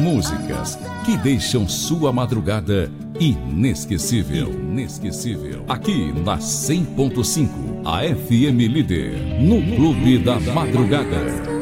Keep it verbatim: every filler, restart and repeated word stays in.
Músicas que deixam sua madrugada inesquecível. Inesquecível. Aqui na cem ponto cinco, a F M Líder, no Clube da Madrugada.